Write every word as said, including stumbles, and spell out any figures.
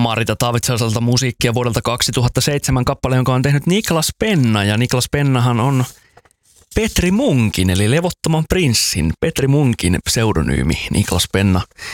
Marita Taavitsaiselta musiikkia vuodelta kaksituhattaseitsemän kappale, jonka on tehnyt Niklas Penna. Ja Niklas Pennahan on Petri Munkin, eli Levottoman prinssin Petri Munkin pseudonyymi Niklas Penna.